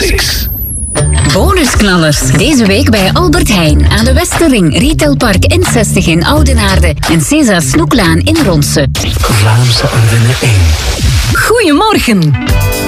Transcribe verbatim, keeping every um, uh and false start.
Classics. Bonusknallers. Deze week bij Albert Heijn aan de Westerring, Retailpark N zestig in Oudenaarde en César Snoeklaan in Ronse. Vlaamse Ardennen één. Goedemorgen.